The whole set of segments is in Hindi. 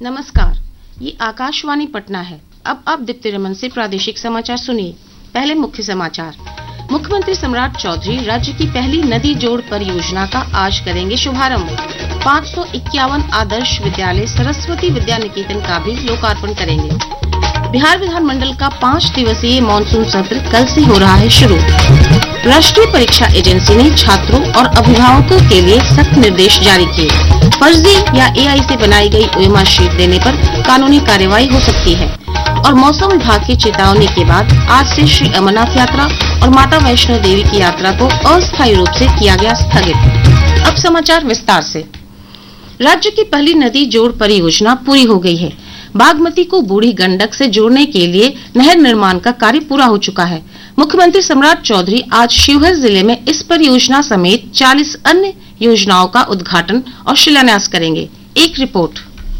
नमस्कार, ये आकाशवाणी पटना है। अब आप दीप्ति रमन से प्रादेशिक समाचार सुनिए। पहले मुख्य समाचार। मुख्यमंत्री सम्राट चौधरी राज्य की पहली नदी जोड़ परियोजना का आज करेंगे शुभारंभ। 551 आदर्श विद्यालय सरस्वती विद्या निकेतन का भी लोकार्पण करेंगे। बिहार विधानमंडल का 5 दिवसीय मानसून सत्र कल से हो रहा है शुरू। राष्ट्रीय परीक्षा एजेंसी ने छात्रों और अभिभावकों के लिए सख्त निर्देश जारी किए। फर्जी या एआई से बनाई गई ओएमआर शीट देने पर कानूनी कार्रवाई हो सकती है। और मौसम विभाग की चेतावनी के बाद आज से श्री अमरनाथ यात्रा और माता वैष्णो देवी की यात्रा को अस्थायी रूप से किया गया स्थगित। अब समाचार विस्तार से। राज्य की पहली नदी जोड़ परियोजना पूरी हो गई है। बागमती को बूढ़ी गंडक से जोड़ने के लिए नहर निर्माण का कार्य पूरा हो चुका है। मुख्यमंत्री सम्राट चौधरी आज शिवहर जिले में इस परियोजना समेत 40 अन्य योजनाओं का उद्घाटन और शिलान्यास करेंगे। एक रिपोर्ट।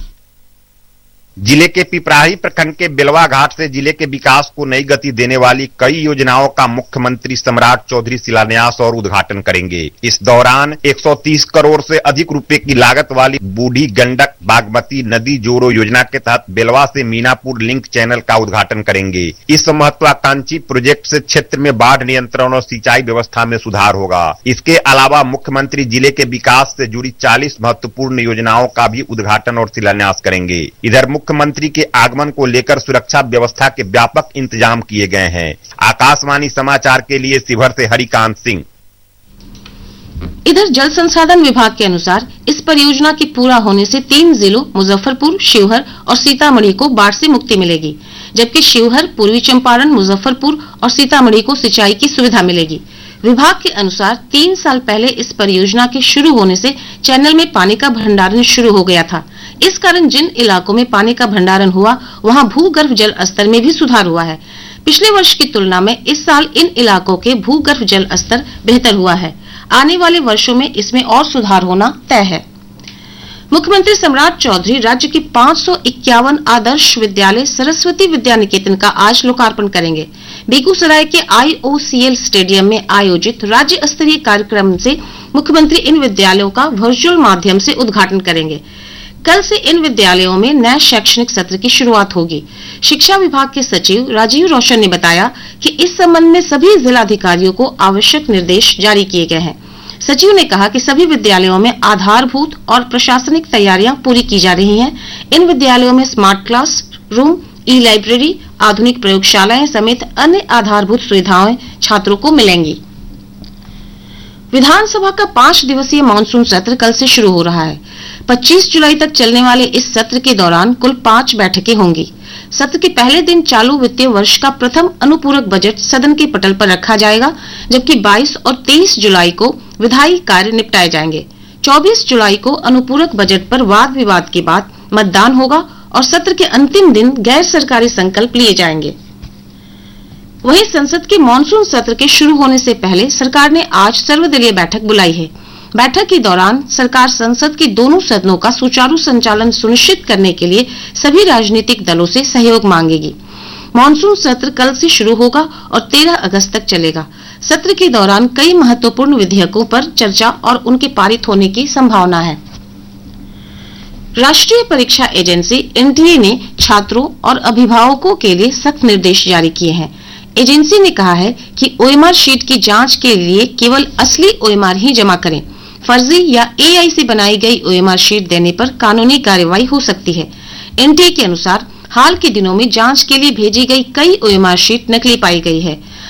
जिले के पिपराही प्रखंड के बेलवा घाट से जिले के विकास को नई गति देने वाली कई योजनाओं का मुख्यमंत्री सम्राट चौधरी शिलान्यास और उद्घाटन करेंगे। इस दौरान 130 करोड़ से अधिक रुपए की लागत वाली बूढ़ी गंडक बागमती नदी जोड़ो योजना के तहत बेलवा से मीनापुर लिंक चैनल का उद्घाटन करेंगे। इस महत्वाकांक्षी प्रोजेक्ट से क्षेत्र में बाढ़ नियंत्रण और सिंचाई व्यवस्था में सुधार होगा। इसके अलावा मुख्यमंत्री जिले के विकास से जुड़ी 40 महत्वपूर्ण योजनाओं का भी उद्घाटन और शिलान्यास करेंगे। इधर मुख्यमंत्री के आगमन को लेकर सुरक्षा व्यवस्था के व्यापक इंतजाम किए गए हैं। आकाशवाणी समाचार के लिए शिवहर से हरिकांत सिंह। इधर जल संसाधन विभाग के अनुसार इस परियोजना के पूरा होने से 3 जिलों मुजफ्फरपुर, शिवहर और सीतामढ़ी को बाढ़ से मुक्ति मिलेगी, जबकि शिवहर, पूर्वी चंपारण, मुजफ्फरपुर और सीतामढ़ी को सिंचाई की सुविधा मिलेगी। विभाग के अनुसार 3 साल पहले इस परियोजना के शुरू होने से चैनल में पानी का भंडारण शुरू हो गया था। इस कारण जिन इलाकों में पानी का भंडारण हुआ वहां भूगर्भ जल स्तर में भी सुधार हुआ है। पिछले वर्ष की तुलना में इस साल इन इलाकों के भूगर्भ जल स्तर बेहतर हुआ है। आने वाले वर्षों में इसमें और सुधार होना तय है। मुख्यमंत्री सम्राट चौधरी राज्य के 551 आदर्श विद्यालय सरस्वती विद्या निकेतन का आज लोकार्पण करेंगे। बेगूसराय के IOCL स्टेडियम में आयोजित राज्य स्तरीय कार्यक्रम से मुख्यमंत्री इन विद्यालयों का वर्चुअल माध्यम से उद्घाटन करेंगे। कल से इन विद्यालयों में नए शैक्षणिक सत्र की शुरुआत होगी। शिक्षा विभाग के सचिव राजीव रोशन ने बताया कि इस संबंध में सभी जिलाधिकारियों को आवश्यक निर्देश जारी किए गए हैं। सचिव ने कहा कि सभी विद्यालयों में आधारभूत और प्रशासनिक तैयारियां पूरी की जा रही हैं। इन विद्यालयों में स्मार्ट क्लास रूम, ई-लाइब्रेरी, आधुनिक प्रयोगशालाएं समेत अन्य आधारभूत सुविधाएं छात्रों को मिलेंगी। विधानसभा का 5 दिवसीय मानसून सत्र कल से शुरू हो रहा है। 25 जुलाई तक चलने वाले इस सत्र के दौरान कुल 5 बैठकें होंगी। सत्र के पहले दिन चालू वित्तीय वर्ष का प्रथम अनुपूरक बजट सदन के पटल पर रखा जाएगा, जबकि 22 और 23 जुलाई को विधायी कार्य निपटाए जाएंगे। 24 जुलाई को अनुपूरक बजट पर वाद विवाद के बाद मतदान होगा और सत्र के अंतिम दिन गैर सरकारी संकल्प लिए जाएंगे। वहीं संसद के मानसून सत्र के शुरू होने से पहले सरकार ने आज सर्वदलीय बैठक बुलाई है। बैठक के दौरान सरकार संसद के दोनों सदनों का सुचारू संचालन सुनिश्चित करने के लिए सभी राजनीतिक दलों से सहयोग मांगेगी। मानसून सत्र कल से शुरू होगा और 13 अगस्त तक चलेगा। सत्र के दौरान कई महत्वपूर्ण विधेयकों पर चर्चा और उनके पारित होने की संभावना है। राष्ट्रीय परीक्षा एजेंसी NTA ने छात्रों और अभिभावकों के लिए सख्त निर्देश जारी किए हैं। एजेंसी ने कहा है कि ओएमआर शीट की जांच के लिए केवल असली ओएमआर ही जमा करें। फर्जी या एआई से बनाई गई ओएमआर शीट देने पर कानूनी कार्रवाई हो सकती है। NTA के अनुसार हाल के दिनों में जांच के लिए भेजी गई कई ओएमआर शीट नकली पाई गई है।